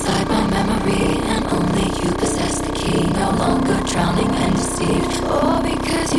inside my memory, and only you possess the key. No longer drowning and deceived. Oh, because